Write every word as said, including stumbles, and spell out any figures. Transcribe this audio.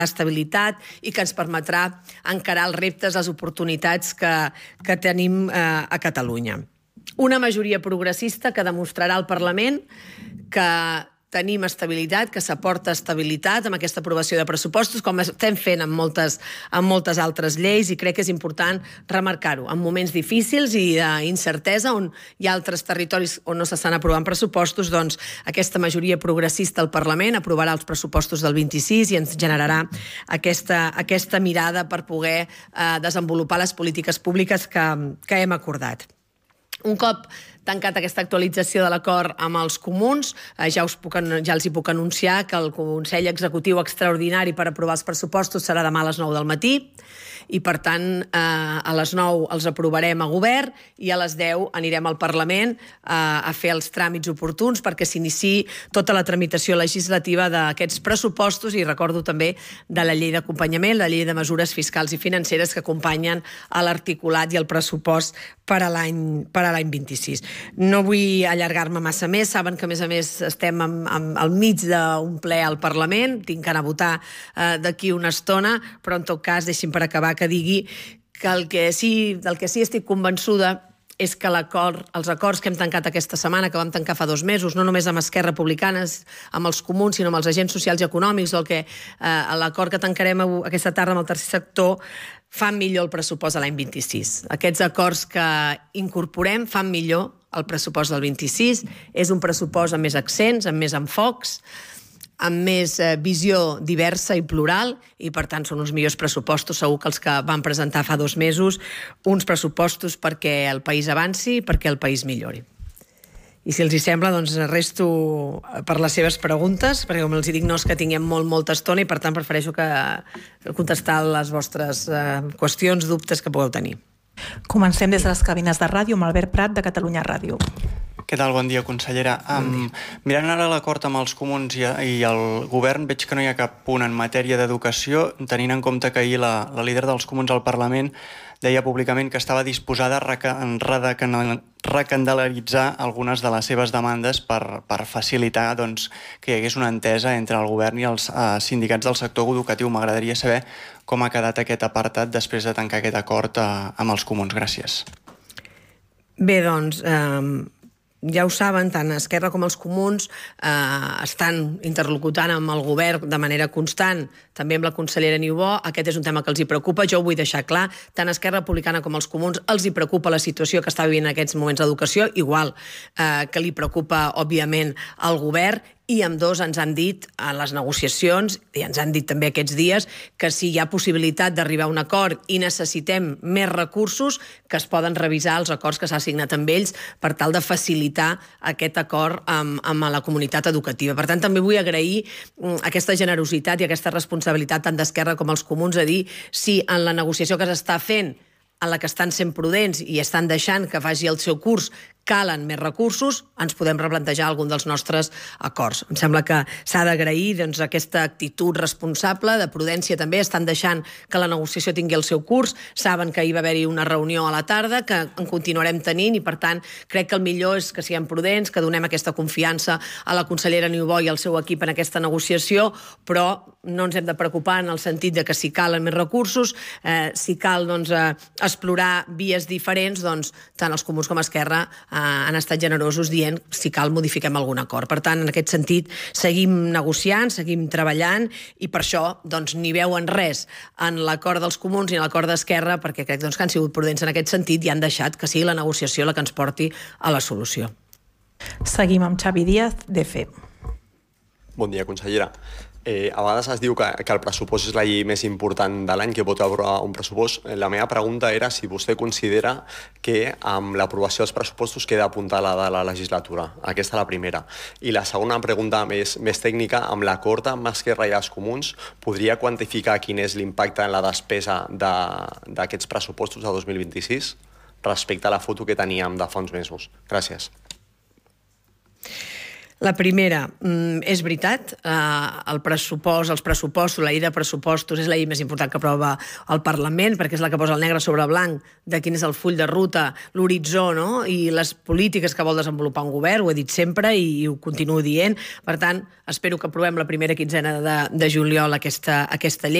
estabilitat i que ens permetrà encarar els reptes, les oportunitats que, que tenim eh, a Catalunya. Una majoria progressista que demostrarà al Parlament que tenim estabilitat, que s'aporta estabilitat amb aquesta aprovació de pressupostos, com estem fent amb moltes, amb moltes altres lleis, i crec que és important remarcar-ho. En moments difícils i d'incertesa, on hi ha altres territoris on no s'estan aprovant pressupostos, doncs aquesta majoria progressista al Parlament aprovarà els pressupostos del vint-i-sis i ens generarà aquesta, aquesta mirada per poder eh, desenvolupar les polítiques públiques que, que hem acordat. Un cop tancat aquesta actualització de l'acord amb els comuns, eh, ja, us puc, ja els hi puc anunciar que el Consell Executiu Extraordinari per aprovar els pressupostos serà demà a les nou del matí i, per tant, eh, a les nou els aprovarem a govern i a les deu anirem al Parlament eh, a fer els tràmits oportuns perquè s'iniciï tota la tramitació legislativa d'aquests pressupostos i recordo també de la llei d'acompanyament, la llei de mesures fiscals i financeres que acompanyen a l'articulat i el pressupost per a l'any per a l'any vint-i-sis. No vull allargar-me massa més, saben que a més a més estem en, en, al mig d'un ple al Parlament, tinc que anar a votar eh, d'aquí una estona, però en tot cas deixi'm per acabar que digui que el que sí, del que sí estic convençuda és que l'acord, els acords que hem tancat aquesta setmana, que vam tancar fa dos mesos, no només amb Esquerra Republicana, amb els comuns, sinó amb els agents socials i econòmics, o el que eh, l'acord que tancarem aquesta tarda amb el tercer sector, fan millor el pressupost de l'any vint-i-sis. Aquests acords que incorporem fan millor el pressupost del vint-i-sis. És un pressupost amb més accents, amb més enfocs, amb més eh, visió diversa i plural, i per tant són uns millors pressupostos, segur que els que van presentar fa dos mesos, uns pressupostos perquè el país avanci i perquè el país millori. I si els hi sembla, doncs resto per les seves preguntes, perquè com els dic no és que tinguem molt, molta estona i per tant prefereixo que contestar les vostres eh, qüestions, dubtes que pugueu tenir. Comencem des de les cabines de ràdio amb Albert Prat de Catalunya Ràdio. Què tal? Bon dia, consellera. Bon dia. Um, mirant ara l'acord amb els comuns i, i el govern, veig que no hi ha cap punt en matèria d'educació, tenint en compte que ahir la, la líder dels comuns al Parlament deia públicament que estava disposada a recandalaritzar algunes de les seves demandes per, per facilitar doncs, que hi hagués una entesa entre el govern i els uh, sindicats del sector educatiu. M'agradaria saber com ha quedat aquest apartat després de tancar aquest acord uh, amb els comuns. Gràcies. Bé, doncs... Um... Ja ho saben, tant Esquerra com els comuns eh, estan interlocutant amb el govern de manera constant, també amb la consellera Niubó. Aquest és un tema que els hi preocupa, jo ho vull deixar clar. Tant Esquerra Republicana com els comuns els hi preocupa la situació que està vivint en aquests moments d'educació, igual eh, que li preocupa, òbviament, al govern, i ambdós ens han dit en les negociacions, i ens han dit també aquests dies, que si hi ha possibilitat d'arribar a un acord i necessitem més recursos, que es poden revisar els acords que s'ha signat amb ells per tal de facilitar aquest acord amb, amb la comunitat educativa. Per tant, també vull agrair aquesta generositat i aquesta responsabilitat tant d'Esquerra com els comuns a dir si en la negociació que s'està fent, en la que estan sent prudents i estan deixant que faci el seu curs, calen més recursos, ens podem replantejar algun dels nostres acords. Em sembla que s'ha d'agrair doncs, aquesta actitud responsable, de prudència també, estan deixant que la negociació tingui el seu curs, saben que hi va haver-hi una reunió a la tarda, que en continuarem tenint, i per tant crec que el millor és que siguem prudents, que donem aquesta confiança a la consellera Niubó i al seu equip en aquesta negociació, però no ens hem de preocupar en el sentit de que si calen més recursos, eh, si cal doncs, eh, explorar vies diferents, doncs tant els comuns com Esquerra eh, han estat generosos dient si cal modifiquem algun acord. Per tant, en aquest sentit, seguim negociant, seguim treballant, i per això doncs, ni veuen res en l'acord dels comuns ni en l'acord d'Esquerra, perquè crec doncs, que han sigut prudents en aquest sentit i han deixat que sigui la negociació la que ens porti a la solució. Seguim amb Xavi Díaz, de F E. Bon dia, consellera. Eh, a vegades es diu que, que el pressupost és la llei més important de l'any que pot aprovar un pressupost. La meva pregunta era si vostè considera que amb l'aprovació dels pressupostos queda apuntada la legislatura. Aquesta és la primera. I la segona pregunta més, més tècnica, amb l'acord amb Esquerra i els comuns, podria quantificar quin és l'impacte en la despesa d'aquests de, pressupostos de dos mil vint-i-sis respecte a la foto que teníem de fa uns mesos? Gràcies. La primera, és veritat, el pressupost, els pressupostos, la llei de pressupostos és la llei més important que aprova el Parlament, perquè és la que posa el negre sobre blanc de quin és el full de ruta, l'horitzó, no? I les polítiques que vol desenvolupar un govern, ho he dit sempre i ho continuo dient. Per tant, espero que aprovem la primera quinzena de, de juliol aquesta, aquesta llei.